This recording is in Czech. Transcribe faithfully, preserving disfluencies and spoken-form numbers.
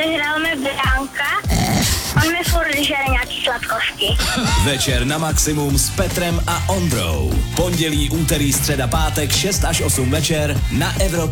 Vyhráme bránka, on mi furt žere nějaký sladkosti. Večer na maximum s Petrem a Ondrou. Pondělí, úterý, středa, pátek, šest až osm večer na Evropě.